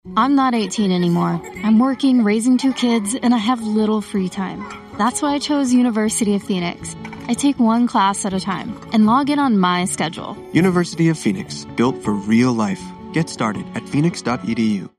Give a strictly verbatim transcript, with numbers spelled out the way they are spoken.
I'm not eighteen anymore. I'm working, raising two kids, and I have little free time. That's why I chose University of Phoenix. I take one class at a time and log in on my schedule. University of Phoenix, built for real life. Get started at phoenix dot e d u.